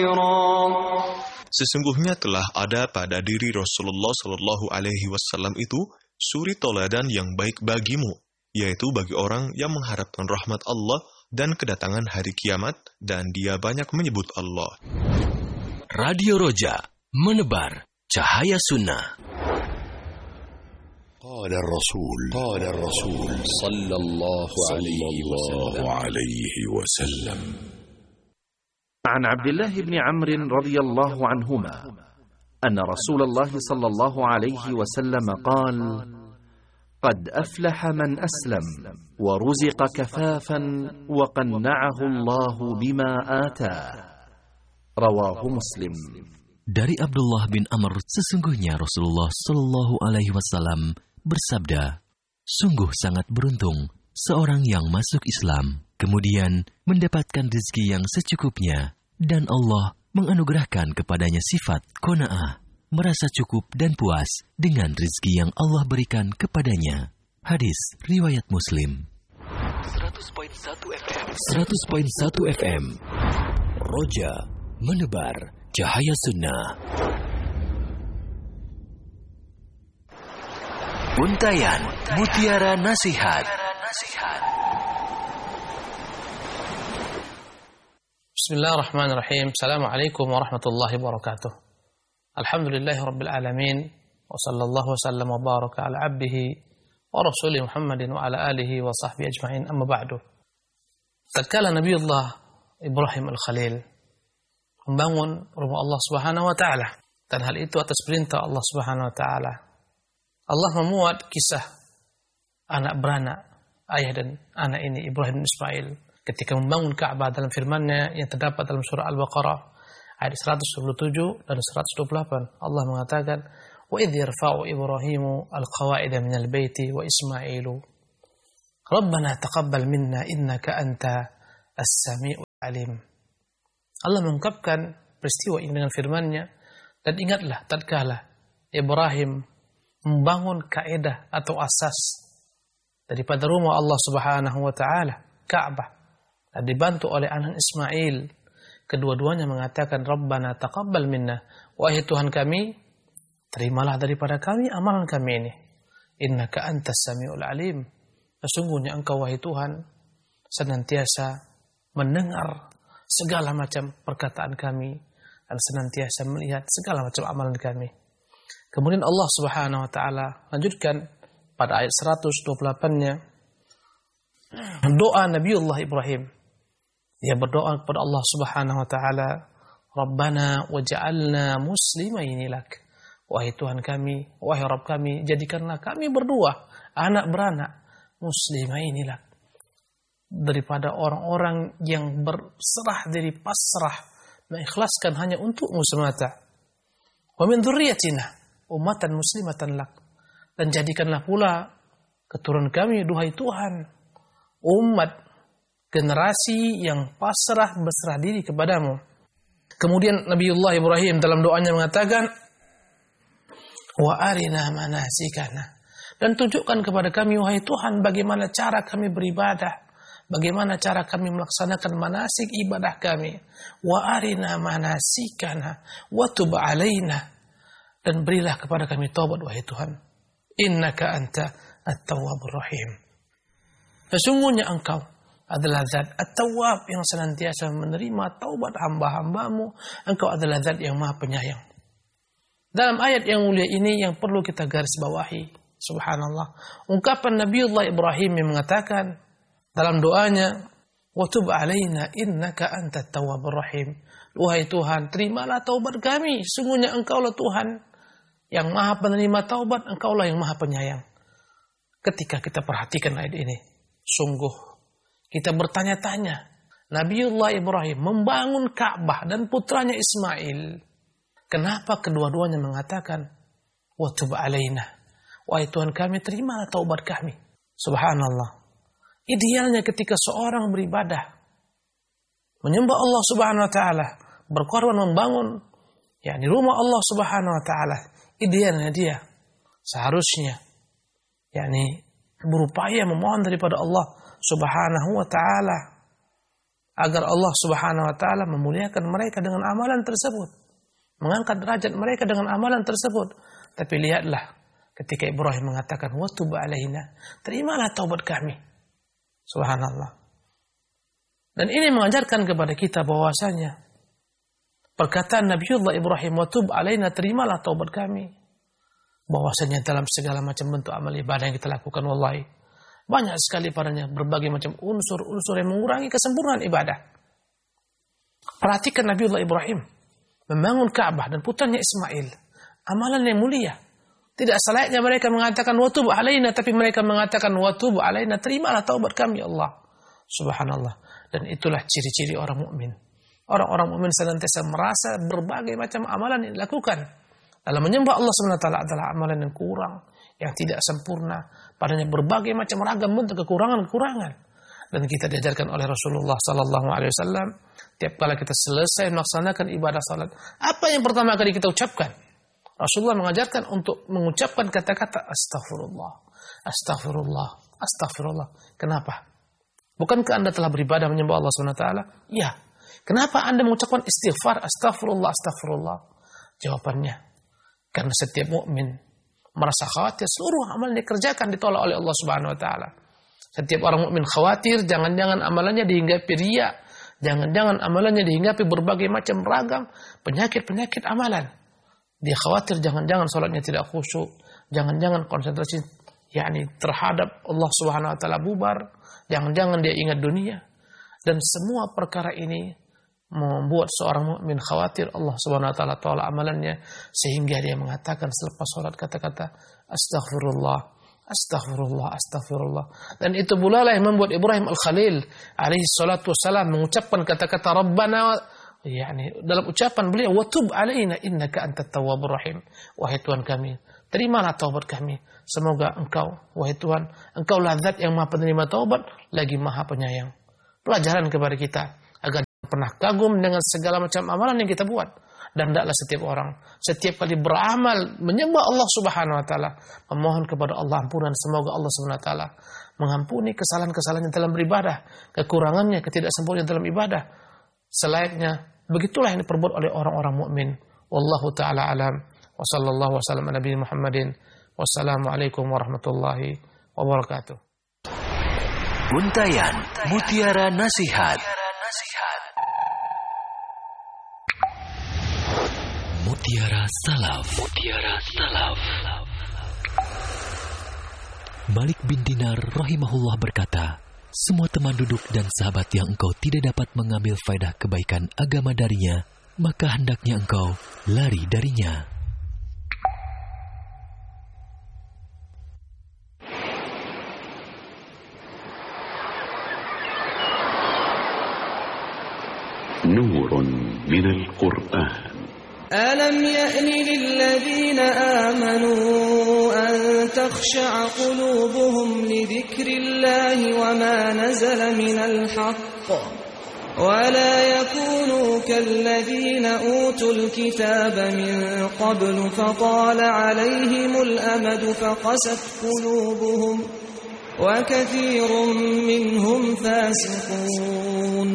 Sesungguhnya telah ada pada diri Rasulullah Shallallahu Alaihi Wasallam itu suri toladan yang baik bagimu, yaitu bagi orang yang mengharapkan rahmat Allah dan kedatangan hari kiamat, dan dia banyak menyebut Allah. Radio Roja, menebar cahaya sunnah. قال الرسول صلى الله عليه وسلم عن عبد الله بن عمرو رضي الله عنهما أن رسول الله صلى الله عليه وسلم قال: قد أفلح من أسلم ورزق كفافا وقنعه الله بما آتاه. رواه مسلم. Dari Abdullah bin Amr, sesungguhnya Rasulullah Shallallahu Alaihi Wasallam bersabda, sungguh sangat beruntung seorang yang masuk Islam, kemudian mendapatkan rezeki yang secukupnya, dan Allah menganugerahkan kepadanya sifat qanaah, merasa cukup dan puas dengan rezeki yang Allah berikan kepadanya. Hadis riwayat Muslim. 100.1 FM Roja, menebar cahaya sunnah. Untayan mutiara nasihat. Bismillahirrahmanirrahim. Assalamualaikum warahmatullahi wabarakatuh. Alhamdulillahi rabbil alamin. Wa sallallahu wasallam wa baraka ala abdihi wa rasulih Muhammadin wa ala alihi wa sahbihi ajma'in, amma ba'du. Tatkala Nabiullah Ibrahim al-Khalil membangun rumah Allah Subhanahu wa taala, dan hal itu atas perintah Allah Subhanahu wa taala, Allah memuat kisah anak beranak ayah dan anak ini, Ibrahim dan Ismail, ketika membangun Ka'bah dalam firman-Nya yang terdapat dalam surah Al-Baqarah ayat 127 dan 128. Allah mengatakan, "Wa idh yarfa'u Ibrahimu al-qawa'ida minal baiti wa Ismailu Rabbana taqabbal minna innaka anta as-sami'ul alim." Allah mengungkapkan peristiwa ini dengan firman-Nya, dan ingatlah tatkala Ibrahim membangun kaidah atau asas daripada rumah Allah Subhanahu wa taala, Ka'bah, dan dibantu oleh anak Ismail. Kedua-duanya mengatakan, Rabbana taqabbal minna, wahai Tuhan kami, terimalah daripada kami amalan kami ini. Innaka antas samiul alim. Sesungguhnya Engkau wahai Tuhan senantiasa mendengar segala macam perkataan kami dan senantiasa melihat segala macam amalan kami. Kemudian Allah Subhanahu wa taala lanjutkan pada ayat 128-nya doa Nabiullah Ibrahim. Dia berdoa kepada Allah Subhanahu wa taala, Rabbana waj'alna muslimaini lak. Wahai Tuhan kami, wahai Rabb kami, jadikanlah kami berdua anak beranak muslimaini lak, daripada orang-orang yang berserah diri, pasrah, mengikhlaskan hanya untukmu semata. Wa min dzurriyyatina ummatan muslimatan lak, dan jadikanlah pula keturunan kami, duhai Tuhan, umat, generasi yang pasrah berserah diri kepadamu. Kemudian Nabiullah Ibrahim dalam doanya mengatakan, wa arina manasikana, dan tunjukkan kepada kami wahai Tuhan bagaimana cara kami beribadah, bagaimana cara kami melaksanakan manasik ibadah kami. Wa arina manasikana wa tub alaina, dan berilah kepada kami taubat wahai Tuhan. Innaka anta at-tawwabur rahim. Sesungguhnya Engkau adalah zat at-tawwab yang senantiasa menerima taubat hamba-hambamu. Engkau adalah zat yang maha penyayang. Dalam ayat yang mulia ini yang perlu kita garis bawahi, subhanallah, ungkapan Nabiullah Ibrahim yang mengatakan dalam doanya, wa tub alaina innaka antat tawwabur rahim. Wahai Tuhan, terimalah taubat kami, sesungguhnya Engkaulah Tuhan yang maha penerima taubat, Engkaulah yang maha penyayang. Ketika kita perhatikan ayat ini, sungguh kita bertanya-tanya, Nabiullah Ibrahim membangun Ka'bah dan putranya Ismail, kenapa kedua-duanya mengatakan, wa tub alaina, wahai Tuhan kami, terimalah taubat kami. Subhanallah. Idealnya ketika seorang beribadah, menyembah Allah Subhanahu wa taala, berkorban membangun di rumah Allah Subhanahu wa taala, idealnya dia seharusnya berupaya memohon daripada Allah Subhanahu wa taala agar Allah Subhanahu wa taala memuliakan mereka dengan amalan tersebut, mengangkat derajat mereka dengan amalan tersebut. Tapi lihatlah ketika Ibrahim mengatakan wa tub alaina, terimalah taubat kami. Subhanallah. Dan ini mengajarkan kepada kita bahwasanya perkataan Nabiullah Ibrahim wa tub alaina, terimalah taubat kami, bahwasanya dalam segala macam bentuk amal ibadah yang kita lakukan, wallahi banyak sekali padanya berbagai macam unsur-unsur yang mengurangi kesempurnaan ibadah. Perhatikan Nabiullah Ibrahim membangun Ka'bah dan putranya Ismail, amalan yang mulia. Tidak selayaknya mereka mengatakan wa tub alaina, tapi mereka mengatakan wa tub alaina, terimalah taubat kami Allah. Subhanallah. Dan itulah ciri-ciri orang mukmin. Orang-orang mukmin senantiasa merasa berbagai macam amalan yang dilakukan dalam menyembah Allah SWT adalah amalan yang kurang, yang tidak sempurna, padanya berbagai macam ragam bentuk kekurangan-kekurangan. Dan kita diajarkan oleh Rasulullah SAW, tiap kali kita selesai melaksanakan ibadah salat, apa yang pertama kali kita ucapkan? Rasulullah mengajarkan untuk mengucapkan kata-kata astaghfirullah, astaghfirullah, astaghfirullah. Kenapa? Bukankah Anda telah beribadah menyembah Allah SWT? Ya. Kenapa Anda mengucapkan istighfar, astaghfirullah, astaghfirullah? Jawabannya, karena setiap mukmin merasa khawatir seluruh amal yang dikerjakan ditolak oleh Allah Subhanahu wa taala. Setiap orang mukmin khawatir jangan-jangan amalannya dihinggapi riya, jangan-jangan amalannya dihinggapi berbagai macam ragam penyakit-penyakit amalan. Dia khawatir jangan-jangan salatnya tidak khusyuk, jangan-jangan konsentrasi terhadap Allah Subhanahu wa taala bubar, jangan-jangan dia ingat dunia. Dan semua perkara ini membuat seorang mukmin khawatir Allah Subhanahu wa taala tolak amalannya, sehingga dia mengatakan selepas salat kata-kata astaghfirullah, astaghfirullah, astaghfirullah. Dan itu pula lah yang membuat Ibrahim Al-Khalil alaihi salatu wassalam mengucapkan kata-kata Rabbana, dalam ucapan beliau wa tub alaina innaka antat tawwabur rahim, wahai Tuhan kami, terimalah taubat kami, semoga Engkau, wahai Tuhan, Engkau lah zat yang Maha penerima taubat lagi Maha penyayang. Pelajaran kepada kita agar pernah kagum dengan segala macam amalan yang kita buat, dan hendaklah setiap orang setiap kali beramal menyembah Allah Subhanahu wa taala memohon kepada Allah ampunan, semoga Allah Subhanahu wa taala mengampuni kesalahan-kesalahannya dalam beribadah, kekurangannya, ketidaksempurnaan dalam ibadah. Selayaknya begitulah yang diperbuat oleh orang-orang mukmin. Wallahu taala alam. Wa sallallahu wasallam ala nabiyina Muhammadin. Wassalamualaikum warahmatullahi wabarakatuh. Untayan Mutiara Nasihat. Mutiara Salaf. Mutiara Salaf. Malik bin Dinar rahimahullah berkata, semua teman duduk dan sahabat yang engkau tidak dapat mengambil faedah kebaikan agama darinya, maka hendaknya engkau lari darinya. نور من القرآن. ألم يأن للذين آمنوا أن تخشع قلوبهم لذكر الله وما نزل من الحق ولا يكونوا كالذين أوتوا الكتاب من قبل فطال عليهم الأمد فقست قلوبهم وكثير منهم فاسقون.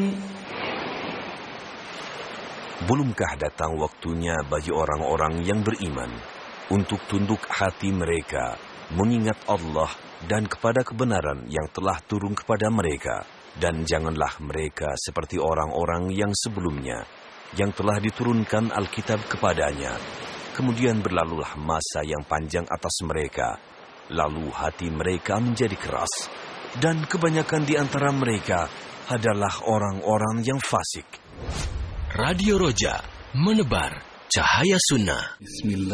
Belumkah datang waktunya bagi orang-orang yang beriman untuk tunduk hati mereka mengingat Allah dan kepada kebenaran yang telah turun kepada mereka, dan janganlah mereka seperti orang-orang yang sebelumnya yang telah diturunkan Alkitab kepadanya. Kemudian berlalulah masa yang panjang atas mereka, lalu hati mereka menjadi keras, dan kebanyakan di antara mereka adalah orang-orang yang fasik. Radio Roja, menebar cahaya sunnah. Bismillah.